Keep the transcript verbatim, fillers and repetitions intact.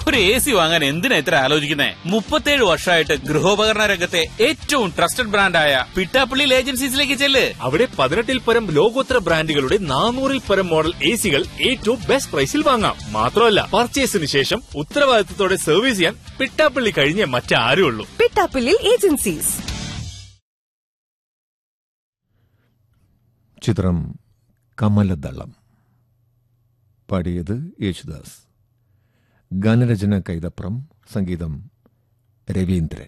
ഒരു A C വാങ്ങാൻ എന്തിനാ ഇത്ര ആലോചിക്കുന്നേ? മുപ്പത്തേഴ് വർഷമായിട്ട് ഗൃഹോപകരണ രംഗത്തെ ഏറ്റവും ട്രസ്റ്റഡ് ബ്രാൻഡായ പിട്ടാപ്പള്ളി ഏജൻസീസിലേക്ക് ചെല്ല്. അവിടെ പതിനെട്ടിൽ പരം ലോകോത്തര ബ്രാൻഡുകളുടെ നാനൂറിൽ പരം മോഡൽ എ സികൾ ഏറ്റവും ബെസ്റ്റ് പ്രൈസിൽ വാങ്ങാം. മാത്രമല്ല, പർച്ചേസിന് ശേഷം ഉത്തരവാദിത്തത്തോടെ സർവീസ് ചെയ്യാൻ പിട്ടാപ്പള്ളി കഴിഞ്ഞേ മറ്റാരും ഉള്ളൂ. പിട്ടാപ്പള്ളി ഏജൻസീസ്. ചിത്രം കമലദളം. പാടിയത് യേശുദാസ്. ഗാനരചന കൈതപ്രം, സംഗീതം രവീന്ദ്രൻ.